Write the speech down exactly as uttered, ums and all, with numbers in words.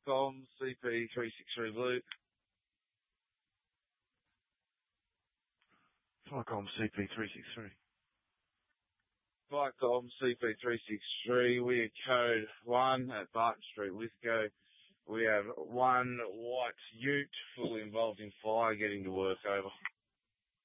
Com C P three six three Blue. Flycom C P three six three. Flycom C P three six three. We are code one at Barton Street, Lithgow. We have one white ute fully involved in fire getting to work over.